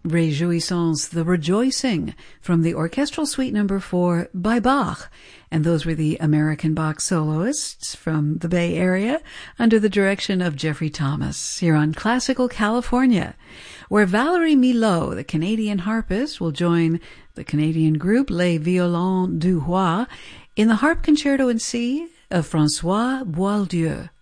Réjouissance, the Rejoicing, from the Orchestral Suite No. 4 by Bach. And those were the American Bach soloists from the Bay Area under the direction of Jeffrey Thomas here on Classical California, where Valerie Milot, the Canadian harpist, will join the Canadian group Les Violons du Roi in the Harp Concerto in C of François Boieldieu.